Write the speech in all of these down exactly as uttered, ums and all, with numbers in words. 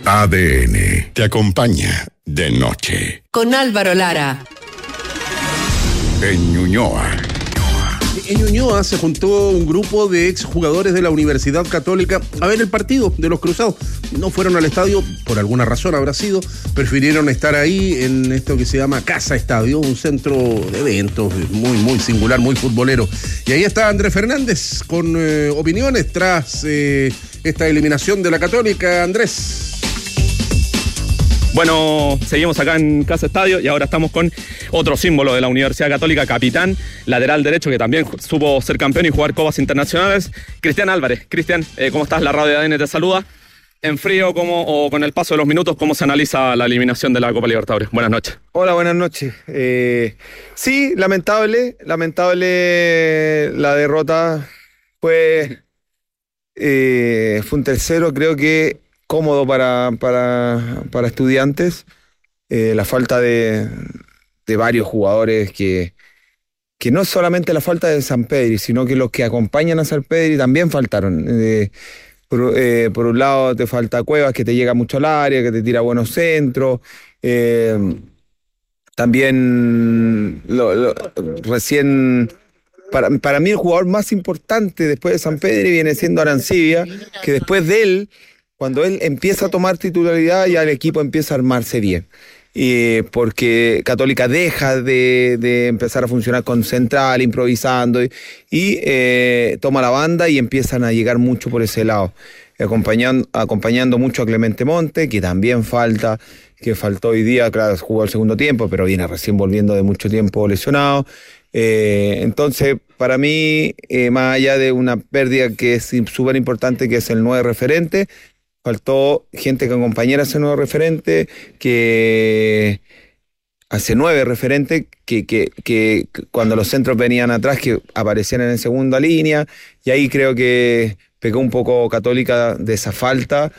A D N te acompaña de noche. Con Álvaro Lara. En Ñuñoa. En Ñuñoa se juntó un grupo de exjugadores de la Universidad Católica a ver el partido de los Cruzados. No fueron al estadio, por alguna razón habrá sido, prefirieron estar ahí en esto que se llama Casa Estadio, un centro de eventos muy, muy singular, muy futbolero. Y ahí está Andrés Fernández con eh, opiniones tras eh, esta eliminación de la Católica. Andrés. Bueno, seguimos acá en Casa Estadio y ahora estamos con otro símbolo de la Universidad Católica, capitán, lateral derecho, que también supo ser campeón y jugar copas internacionales, Cristian Álvarez. Cristian, eh, ¿cómo estás? La radio de A D N te saluda. En frío ¿cómo, o con el paso de los minutos, ¿cómo se analiza la eliminación de la Copa Libertadores? Buenas noches. Hola, buenas noches. Eh, sí, lamentable, lamentable la derrota. Fue, eh, fue un tercero, creo que cómodo para, para, para Estudiantes. Eh, la falta de, de varios jugadores que, que no solamente la falta de Sampedri, sino que los que acompañan a Sampedri también faltaron. Eh, por, eh, por un lado te falta Cuevas, que te llega mucho al área, que te tira buenos centros. Eh, también lo, lo, recién... Para, para mí el jugador más importante después de Sampedri viene siendo Arancibia, que después de él, cuando él empieza a tomar titularidad, ya el equipo empieza a armarse bien. Y porque Católica deja de, de empezar a funcionar con central, improvisando, y, y eh, toma la banda y empiezan a llegar mucho por ese lado. Acompañando, acompañando mucho a Clemente Monte, que también falta, que faltó hoy día, claro, jugó el segundo tiempo, pero viene recién volviendo de mucho tiempo lesionado. Eh, entonces, para mí, eh, más allá de una pérdida que es súper importante, que es el nueve referente, faltó gente que acompañara a ese nuevo referente, que hace nueve referente, que, que, que cuando los centros venían atrás, que aparecían en segunda línea, y ahí creo que pegó un poco Católica de esa falta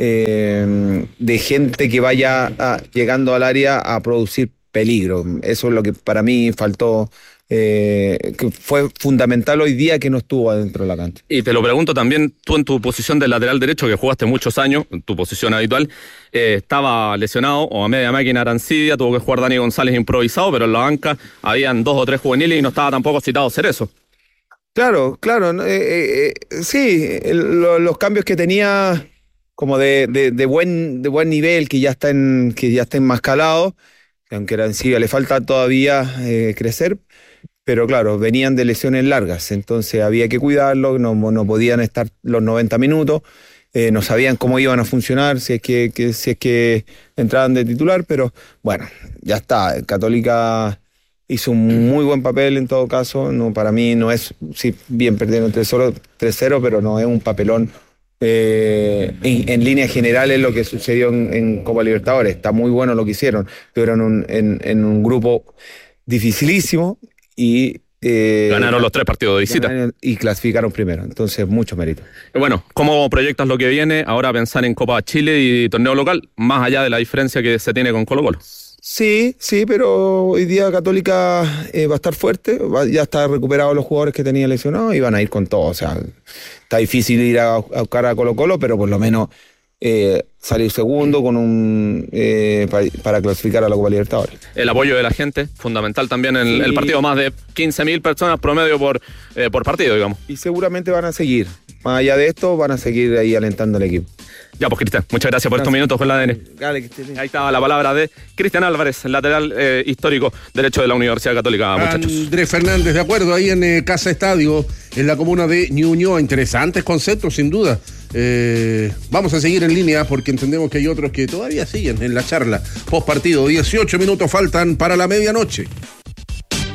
eh, de gente que vaya a, llegando al área a producir peligro. Eso es lo que para mí faltó. Eh, que fue fundamental hoy día que no estuvo adentro de la cancha. Y te lo pregunto también, tú en tu posición de lateral derecho, que jugaste muchos años, en tu posición habitual, eh, estaba lesionado o a media máquina Arancibia, tuvo que jugar Dani González improvisado, pero en la banca habían dos o tres juveniles y no estaba tampoco citado Cerezo. Claro, claro, eh, eh, sí, el, lo, los cambios que tenía como de, de, de, buen, de buen nivel, que ya está en, que ya está enmascalado, aunque Arancibia le falta todavía eh, crecer. Pero claro, venían de lesiones largas, entonces había que cuidarlos, no, no podían estar los noventa minutos, eh, no sabían cómo iban a funcionar, si es que, que, si es que entraban de titular, pero bueno, ya está. Católica hizo un muy buen papel en todo caso, no, para mí no es, sí, bien perdieron tres cero, pero no es un papelón. Eh, en, en líneas generales lo que sucedió en, en Copa Libertadores, está muy bueno lo que hicieron, pero en un, en, en un grupo dificilísimo. Y eh, ganaron los tres partidos de visita y clasificaron primero, entonces mucho mérito. Bueno, ¿cómo proyectas lo que viene? Ahora pensar en Copa Chile y torneo local, más allá de la diferencia que se tiene con Colo-Colo. Sí, sí, pero hoy día Católica eh, va a estar fuerte, va, ya está recuperado los jugadores que tenía lesionados y van a ir con todo. O sea, está difícil ir a, a buscar a Colo-Colo, pero por lo menos Eh, salir segundo con un eh, para, para clasificar a la Copa Libertadores. El apoyo de la gente, fundamental también en sí. El partido, más de quince mil personas promedio por, eh, por partido, digamos. Y seguramente van a seguir, más allá de esto, van a seguir ahí alentando al equipo. Ya, pues Cristian, muchas gracias por gracias. Estos minutos con la A D N. Dale, que ahí estaba la palabra de Cristian Álvarez, lateral eh, histórico, derecho de la Universidad Católica, muchachos. Andrés Fernández, de acuerdo, ahí en eh, Casa Estadio, en la comuna de Ñuñoa. Interesantes conceptos, sin duda. Eh, vamos a seguir en línea porque entendemos que hay otros que todavía siguen en la charla post partido. dieciocho minutos faltan para la medianoche.